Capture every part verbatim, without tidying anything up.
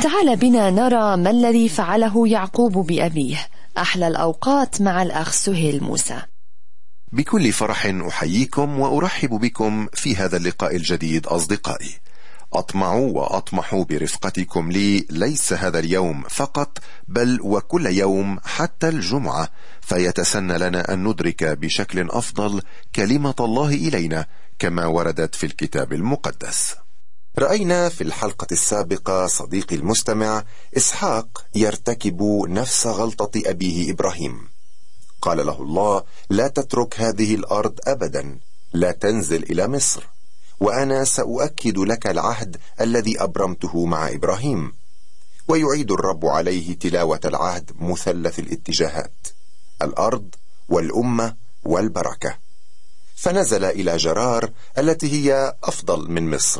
تعال بنا نرى ما الذي فعله يعقوب بأبيه. أحلى الأوقات مع الأخ سهيل موسى. بكل فرح أحييكم وأرحب بكم في هذا اللقاء الجديد أصدقائي. أطمع وأطمح برفقتكم لي ليس هذا اليوم فقط، بل وكل يوم حتى الجمعة، فيتسنى لنا أن ندرك بشكل أفضل كلمة الله إلينا كما وردت في الكتاب المقدس. رأينا في الحلقة السابقة صديقي المستمع إسحاق يرتكب نفس غلطة أبيه إبراهيم. قال له الله: لا تترك هذه الأرض أبدا، لا تنزل إلى مصر، وأنا سأؤكد لك العهد الذي أبرمته مع إبراهيم. ويعيد الرب عليه تلاوة العهد مثلث الاتجاهات: الأرض والأمة والبركة. فنزل إلى جرار التي هي أفضل من مصر.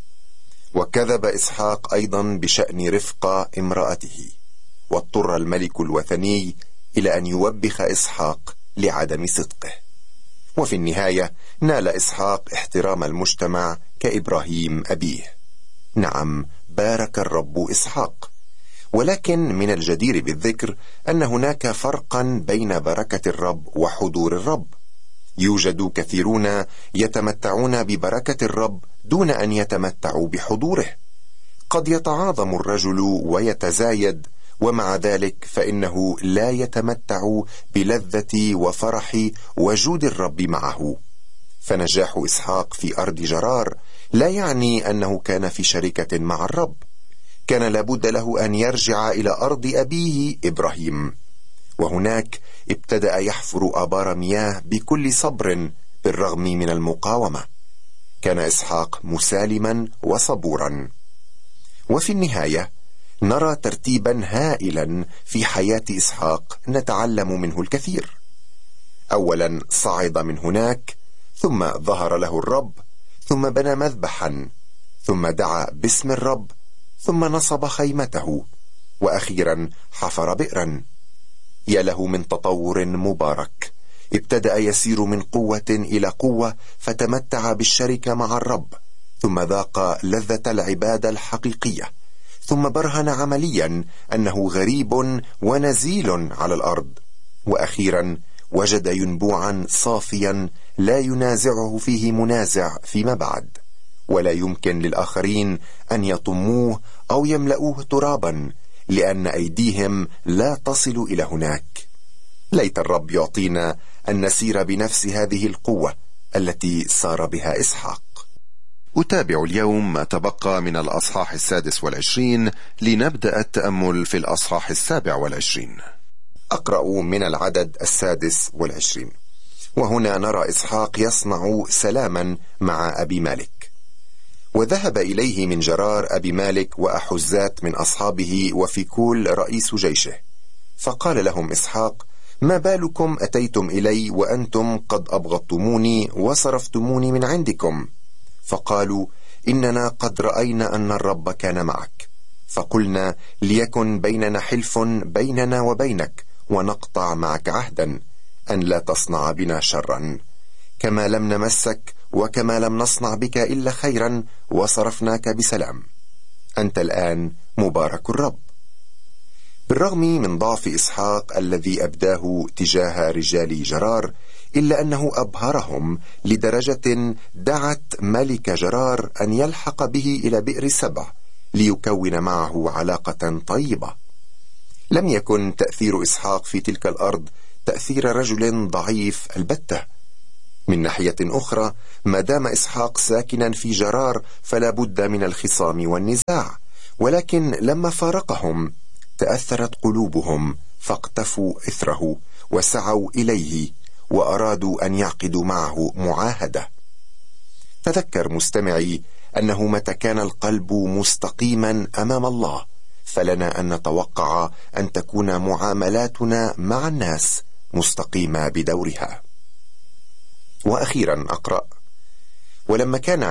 وكذب إسحاق أيضا بشأن رفقة امرأته، واضطر الملك الوثني إلى أن يوبخ إسحاق لعدم صدقه. وفي النهاية نال إسحاق احترام المجتمع كإبراهيم أبيه. نعم، بارك الرب إسحاق. ولكن من الجدير بالذكر أن هناك فرقا بين بركة الرب وحضور الرب. يوجد كثيرون يتمتعون ببركة الرب دون أن يتمتعوا بحضوره. قد يتعاظم الرجل ويتزايد، ومع ذلك فإنه لا يتمتع بلذة وفرح وجود الرب معه. فنجاح إسحاق في أرض جرار لا يعني أنه كان في شركة مع الرب. كان لابد له أن يرجع إلى أرض أبيه إبراهيم، وهناك ابتدأ يحفر آبار مياه بكل صبر بالرغم من المقاومة. كان إسحاق مسالما وصبورا. وفي النهاية نرى ترتيبا هائلا في حياة إسحاق نتعلم منه الكثير. أولا صعد من هناك، ثم ظهر له الرب، ثم بنى مذبحا، ثم دعا باسم الرب، ثم نصب خيمته، وأخيرا حفر بئرا. يا له من تطور مبارك. ابتدأ يسير من قوة إلى قوة، فتمتع بالشركة مع الرب، ثم ذاق لذة العبادة الحقيقية، ثم برهن عمليا أنه غريب ونزيل على الأرض، وأخيرا وجد ينبوعا صافيا لا ينازعه فيه منازع فيما بعد، ولا يمكن للآخرين أن يطموه أو يملؤوه ترابا، لأن أيديهم لا تصل إلى هناك. ليت الرب يعطينا أن نسير بنفس هذه القوة التي سار بها إسحاق. أتابع اليوم ما تبقى من الأصحاح السادس والعشرين لنبدأ التأمل في الأصحاح السابع والعشرين. أقرأ من العدد السادس والعشرين. وهنا نرى إسحاق يصنع سلاما مع أبي مالك. وذهب إليه من جرار أبي مالك وأحزات من أصحابه وفيكول رئيس جيشه، فقال لهم إسحاق: ما بالكم أتيتم إلي وأنتم قد أبغضتموني وصرفتموني من عندكم؟ فقالوا: إننا قد رأينا أن الرب كان معك، فقلنا: ليكن بيننا حلف بيننا وبينك، ونقطع معك عهدا أن لا تصنع بنا شرا، كما لم نمسك وكما لم نصنع بك إلا خيرا، وصرفناك بسلام. أنت الآن مبارك الرب. بالرغم من ضعف إسحاق الذي أبداه تجاه رجال جرار، إلا أنه أبهرهم لدرجة دعت ملك جرار أن يلحق به إلى بئر سبع ليكون معه علاقة طيبة. لم يكن تأثير إسحاق في تلك الأرض تأثير رجل ضعيف البتة. من ناحية أخرى، ما دام إسحاق ساكنا في جرار فلا بد من الخصام والنزاع، ولكن لما فارقهم تأثرت قلوبهم، فاقتفوا إثره وسعوا إليه وأرادوا أن يعقدوا معه معاهدة. تذكر مستمعي أنه متى كان القلب مستقيما أمام الله، فلنا أن نتوقع أن تكون معاملاتنا مع الناس مستقيمة بدورها. وأخيرا أقرأ: ولما كان